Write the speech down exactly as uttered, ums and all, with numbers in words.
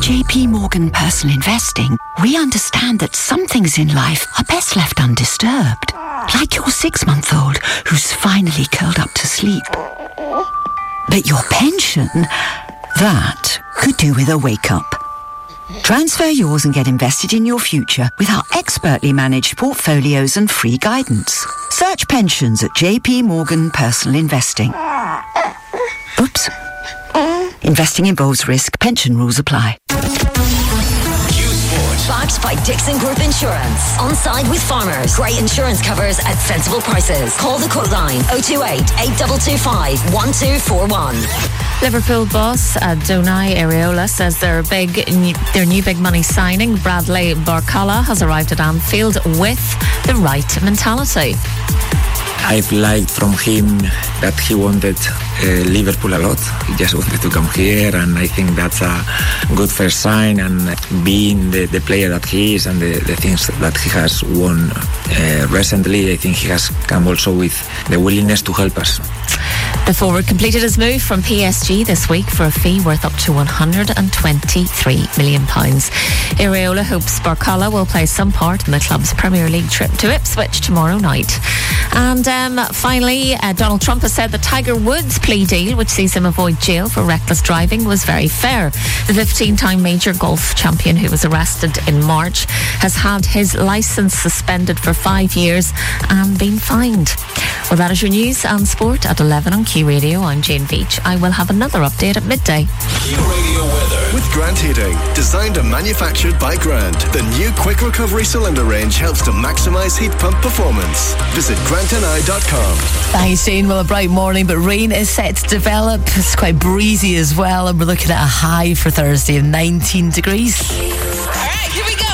J P Morgan Personal Investing, we understand that some things in life are best left undisturbed. Like your six-month-old who's finally curled up to sleep. But your pension, that could do with a wake-up. Transfer yours and get invested in your future with our expertly managed portfolios and free guidance. Search pensions at J P Morgan Personal Investing. Oops. Investing involves risk. Pension rules apply. Backed by Dixon Group Insurance. On side with farmers. Great insurance covers at sensible prices. Call the quote line oh two eight, eight two two five, one two four one. Liverpool boss uh, Donai Areola says their big, their new big money signing, Bradley Barcola, has arrived at Anfield with the right mentality. I've liked from him that he wanted uh, Liverpool a lot. He just wanted to come here, and I think that's a good first sign. And being the, the player that he is and the, the things that he has won uh, recently, I think he has come also with the willingness to help us. The forward completed his move from P S G this week for a fee worth up to one hundred twenty-three million pounds. Areola hopes Barcola will play some part in the club's Premier League trip to Ipswich tomorrow night. And um, finally, uh, Donald Trump has said the Tiger Woods plea deal, which sees him avoid jail for reckless driving, was very fair. The fifteen-time major golf champion, who was arrested in March, has had his licence suspended for five years and been fined. Well, that is your news and sport at eleven on Q Radio. I'm Jane Veach. I will have another update at midday. Q Radio weather with Grant Heating, designed and manufactured by Grant. The new quick recovery cylinder range helps to maximise heat pump performance. Visit grant n i dot com. Thanks, Jane. Well, a bright morning, but rain is set to develop. It's quite breezy as well, and we're looking at a high for Thursday of nineteen degrees.